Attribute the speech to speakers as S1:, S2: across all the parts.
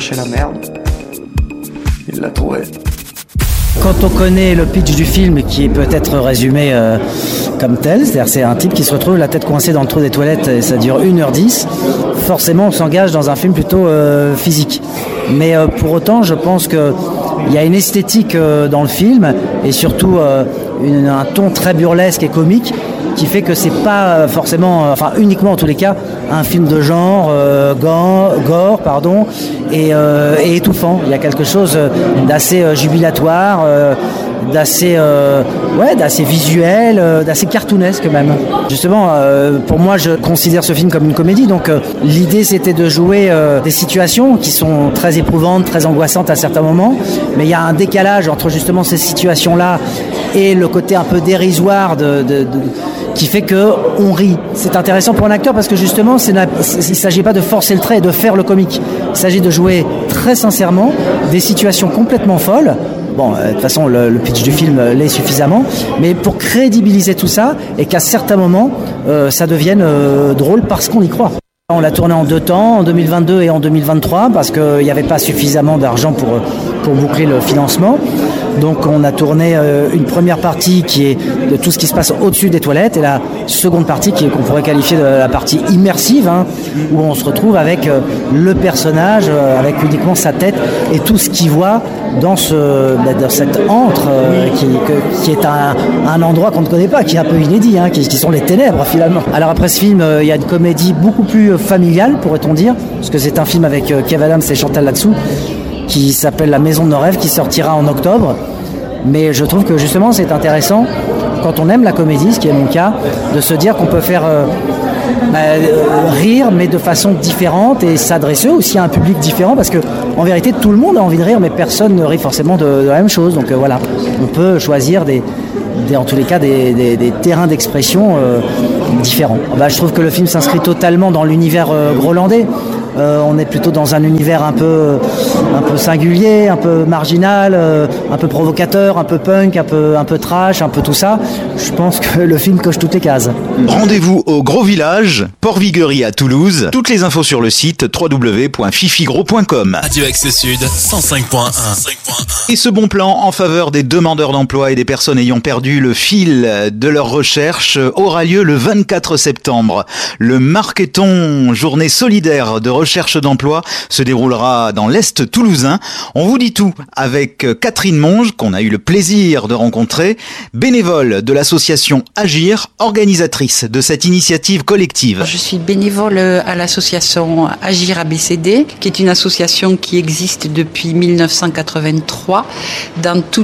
S1: cherchait la merde. Il l'a trouvée.
S2: Quand on connaît le pitch du film, qui peut être résumé comme tel, c'est-à-dire c'est un type qui se retrouve la tête coincée dans le trou des toilettes et ça dure 1h10, forcément on s'engage dans un film plutôt physique. Mais pour autant, je pense qu'il y a une esthétique dans le film et surtout un ton très burlesque et comique qui fait que c'est pas forcément, enfin uniquement en tous les cas, un film de genre, gore, et étouffant. Il y a quelque chose d'assez jubilatoire, d'assez visuel, d'assez cartoonesque même. Justement, pour moi, je considère ce film comme une comédie, donc l'idée c'était de jouer des situations qui sont très éprouvantes, très angoissantes à certains moments, mais il y a un décalage entre justement ces situations-là et le côté un peu dérisoire qui fait qu'on rit. C'est intéressant pour un acteur parce que justement, il ne s'agit pas de forcer le trait et de faire le comique. Il s'agit de jouer très sincèrement des situations complètement folles. Bon, de toute façon, le pitch du film l'est suffisamment, mais pour crédibiliser tout ça et qu'à certains moments, ça devienne drôle parce qu'on y croit. On l'a tourné en 2 temps, en 2022 et en 2023, parce qu'il n'y avait pas suffisamment d'argent pour boucler le financement. Donc on a tourné une première partie qui est de tout ce qui se passe au-dessus des toilettes et la seconde partie qu'on pourrait qualifier de la partie immersive, où on se retrouve avec le personnage, avec uniquement sa tête et tout ce qu'il voit dans cette antre qui est un endroit qu'on ne connaît pas, qui est un peu inédit, qui sont les ténèbres finalement. Alors après ce film, il y a une comédie beaucoup plus familiale, pourrait-on dire, parce que c'est un film avec Kev Adams et Chantal Latsou, qui s'appelle La Maison de nos rêves, qui sortira en octobre. Mais je trouve que justement c'est intéressant, quand on aime la comédie, ce qui est mon cas, de se dire qu'on peut faire rire, mais de façon différente et s'adresser aussi à un public différent, parce que en vérité tout le monde a envie de rire, mais personne ne rit forcément de la même chose. Donc voilà, on peut choisir en tous les cas des terrains d'expression différents. Je trouve que le film s'inscrit totalement dans l'univers grolandais. On est plutôt dans un univers un peu singulier, un peu marginal, un peu provocateur, un peu punk, un peu trash, un peu tout ça. Je pense que le film coche toutes les cases.
S3: Rendez-vous au Gros Village, Port-Viguerie à Toulouse. Toutes les infos sur le site www.fifigros.com.
S4: Radio Axe Sud 105.1.
S3: Et ce bon plan en faveur des demandeurs d'emploi et des personnes ayant perdu le fil de leur recherche aura lieu le 24 septembre. Le Marketon, journée solidaire de recherche d'emploi, se déroulera dans l'Est toulousain. On vous dit tout avec Catherine Monge, qu'on a eu le plaisir de rencontrer, bénévole de l'association Agir, organisatrice de cette initiative collective.
S5: Je suis bénévole à l'association Agir ABCD, qui est une association qui existe depuis 1983 dans toute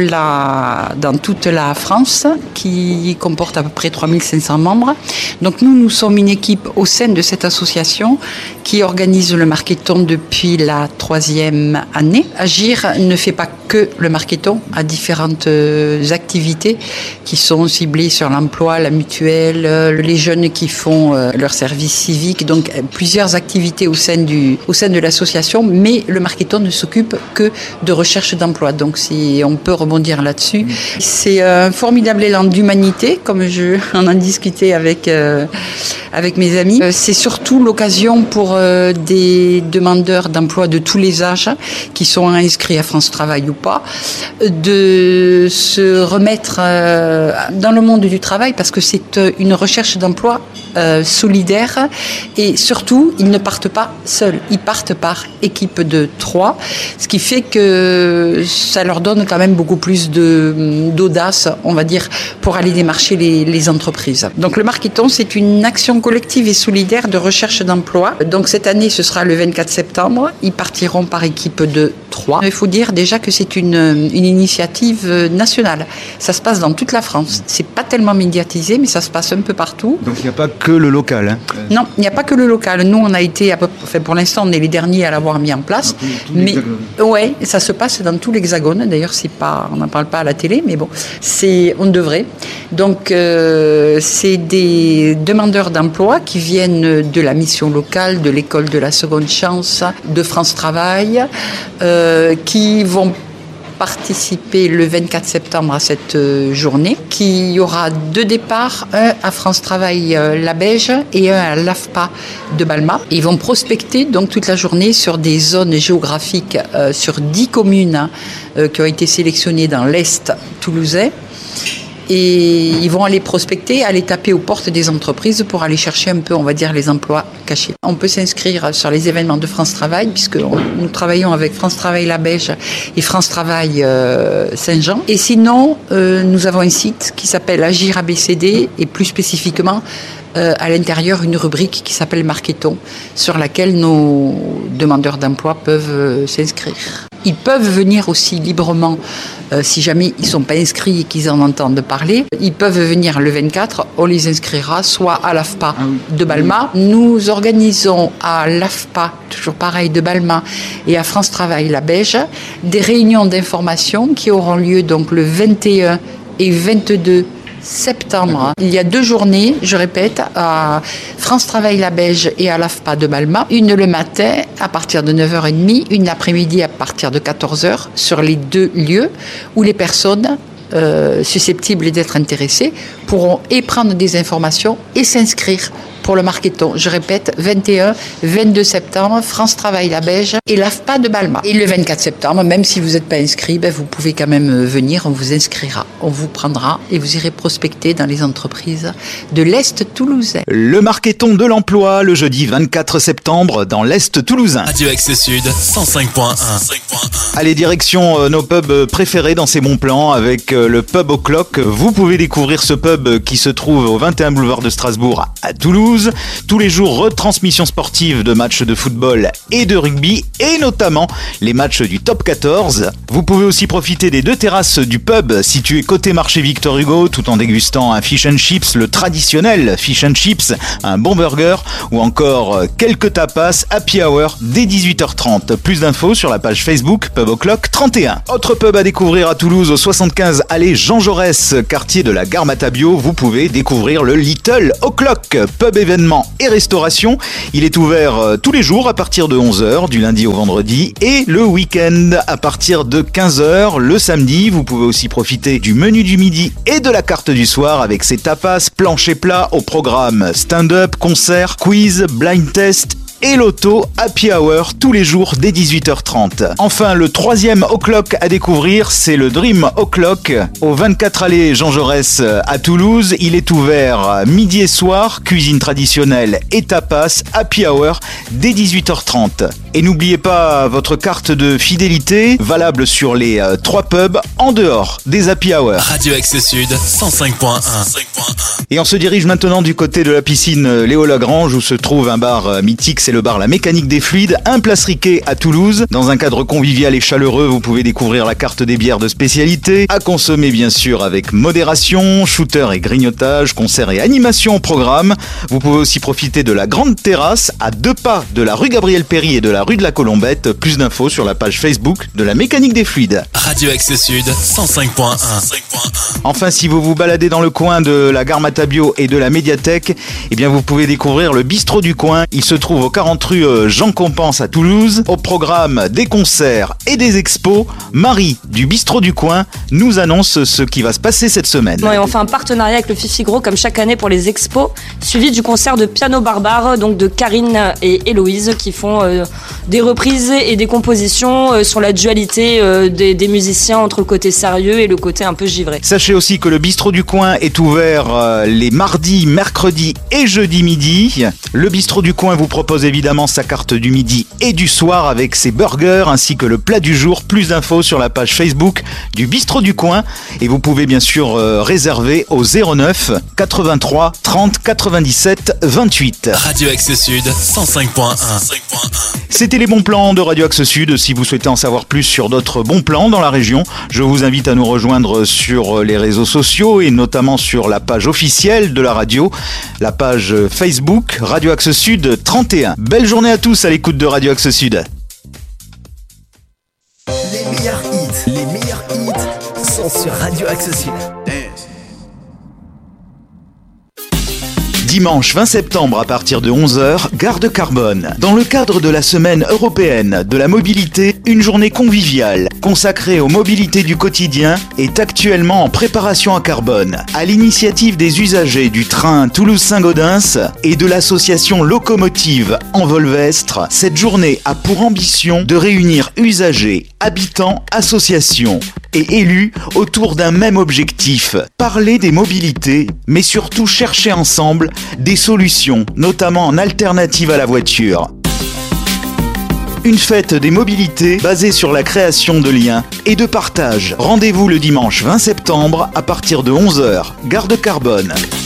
S5: la France, qui comporte à peu près 3500 membres. Donc nous sommes une équipe au sein de cette association qui organise le Marketon depuis la 3e année. Agir ne fait pas que le Marketon, a différentes activités qui sont ciblées sur l'emploi, la mutuelle, les jeunes qui font leur service civique, donc plusieurs activités au sein de l'association, mais le Marketon ne s'occupe que de recherche d'emploi, donc on peut rebondir là-dessus. C'est un formidable élan d'humanité, comme on en discutais avec mes amis. C'est surtout l'occasion pour des demandeurs d'emploi de tous les âges qui sont inscrits à France Travail ou pas, de se remettre dans le monde du travail, parce que c'est une recherche d'emploi solidaire, et surtout ils ne partent pas seuls, ils partent par équipe de 3, ce qui fait que ça leur donne quand même beaucoup plus d'audace, on va dire, pour aller démarcher les entreprises. Donc le Marketon, c'est une action collective et solidaire de recherche d'emploi. Donc cette année, ce sera le 24 septembre. Ils partiront par équipe de 3. Il faut dire déjà que c'est une initiative nationale. Ça se passe dans toute la France. C'est pas tellement médiatisé, mais ça se passe un peu partout.
S3: Donc il n'y a pas que le local.
S5: Non, il n'y a pas que le local. Nous, on a été, pour l'instant, on est les derniers à l'avoir mis en place. Mais ouais, ça se passe dans tout l'Hexagone. D'ailleurs, on n'en parle pas à la télé, mais bon, on devrait. Donc, c'est des demandeurs d'emploi qui viennent de la mission locale, de l'école de la seconde chance, de France Travail, qui vont participer le 24 septembre à cette journée, qui y aura 2 départs, un à France Travail La Beige et un à l'AFPA de Balma. Ils vont prospecter donc toute la journée sur des zones géographiques, sur 10 communes qui ont été sélectionnées dans l'Est toulousain. Et ils vont aller prospecter, aller taper aux portes des entreprises pour aller chercher un peu, on va dire, les emplois cachés. On peut s'inscrire sur les événements de France Travail, puisque nous travaillons avec France Travail La Beige et France Travail Saint-Jean. Et sinon, nous avons un site qui s'appelle Agir ABCD, et plus spécifiquement, à l'intérieur, une rubrique qui s'appelle Marketon, sur laquelle nos demandeurs d'emploi peuvent s'inscrire. Ils peuvent venir aussi librement, si jamais ils ne sont pas inscrits et qu'ils en entendent parler. Ils peuvent venir le 24, on les inscrira soit à l'AFPA de Balma. Nous organisons à l'AFPA, toujours pareil, de Balma, et à France Travail La Beige, des réunions d'information qui auront lieu donc le 21 et 22 septembre. Il y a 2 journées, je répète, à France Travail La Beige et à l'AFPA de Balma. Une le matin à partir de 9h30, une l'après-midi à partir de 14h sur les 2 lieux où les personnes susceptibles d'être intéressées pourront et prendre des informations et s'inscrire pour le Marketon. Je répète, 21, 22 septembre, France Travail La Beige et l'AFPA de Balma. Et le 24 septembre, même si vous n'êtes pas inscrit, vous pouvez quand même venir, on vous inscrira, on vous prendra et vous irez prospecter dans les entreprises de l'Est toulousain.
S3: Le Marketon de l'emploi, le jeudi 24 septembre, dans l'Est toulousain.
S4: Radio Axe Sud, 105.1.
S3: Allez, direction nos pubs préférés dans ces bons plans avec le pub O'Clock. Vous pouvez découvrir ce pub qui se trouve au 21 boulevard de Strasbourg à Toulouse. Tous les jours, retransmission sportive de matchs de football et de rugby, et notamment les matchs du Top 14. Vous pouvez aussi profiter des 2 terrasses du pub situées côté marché Victor Hugo, tout en dégustant un fish and chips, le traditionnel fish and chips, un bon burger ou encore quelques tapas happy hour dès 18h30. Plus d'infos sur la page Facebook Pub O'Clock 31. Autre pub à découvrir à Toulouse, au 75 allée Jean Jaurès, quartier de la Gare Matabio. Vous pouvez découvrir le Little O'Clock, pub événements et restauration. Il est ouvert tous les jours à partir de 11h, du lundi au vendredi, et le week-end à partir de 15h. Le samedi, vous pouvez aussi profiter du menu du midi et de la carte du soir avec ses tapas, planches et plats au programme stand-up, concert, quiz, blind test et l'auto happy hour tous les jours dès 18h30. Enfin, le 3e O'Clock à découvrir, c'est le Dream O'Clock au 24 allée Jean Jaurès à Toulouse. Il est ouvert midi et soir, cuisine traditionnelle et tapas happy hour dès 18h30. Et n'oubliez pas votre carte de fidélité valable sur les 3 pubs en dehors des happy hours.
S4: Radio Axe Sud, 105.1.
S3: Et on se dirige maintenant du côté de la piscine Léo Lagrange où se trouve un bar mythique, c'est le bar La Mécanique des Fluides, un place Riquet à Toulouse. Dans un cadre convivial et chaleureux, vous pouvez découvrir la carte des bières de spécialité, à consommer bien sûr avec modération, shooter et grignotage, concerts et animation au programme. Vous pouvez aussi profiter de la grande terrasse à 2 pas de la rue Gabriel Péry et de la rue de la Colombette. Plus d'infos sur la page Facebook de La Mécanique des Fluides.
S4: Radio Axe Sud, 105.1.
S3: Enfin, si vous vous baladez dans le coin de la gare Matabio et de la médiathèque, eh bien vous pouvez découvrir le bistrot du coin. Il se trouve au 40 rue Jean Compense à Toulouse. Au programme des concerts et des expos, Marie du bistrot du coin nous annonce ce qui va se passer cette semaine.
S6: Et on fait un partenariat avec le Fifi Gros comme chaque année pour les expos, suivi du concert de Piano Barbare, donc de Karine et Héloïse qui font des reprises et des compositions sur la dualité des musiciens entre le côté sérieux et le côté un peu givré.
S3: Sachez aussi que le bistrot du coin est ouvert les mardis, mercredis et jeudi midi. Le bistrot du coin vous propose évidemment sa carte du midi et du soir avec ses burgers ainsi que le plat du jour. Plus d'infos sur la page Facebook du bistrot du coin et vous pouvez bien sûr réserver au 09 83 30 97 28.
S4: Radio Axe Sud, 105.1.
S3: C'était les bons plans de Radio Axe Sud. Si vous souhaitez en savoir plus sur d'autres bons plans dans la région, je vous invite à nous rejoindre sur les réseaux sociaux et notamment sur la page officielle de la radio, la page Facebook Radio Axe Sud 31. Belle journée à tous à l'écoute de Radio Axe Sud.
S7: Les meilleurs hits sont sur Radio Axe Sud.
S3: Dimanche 20 septembre à partir de 11h, Gare de Carbone. Dans le cadre de la Semaine européenne de la mobilité, une journée conviviale consacrée aux mobilités du quotidien est actuellement en préparation à Carbone. À l'initiative des usagers du train Toulouse-Saint-Gaudens et de l'association Locomotive Envolvestre, cette journée a pour ambition de réunir usagers, habitants, associations et élus autour d'un même objectif, parler des mobilités, mais surtout chercher ensemble des solutions, notamment en alternative à la voiture. Une fête des mobilités basée sur la création de liens et de partage. Rendez-vous le dimanche 20 septembre à partir de 11h, Gare de Carbone.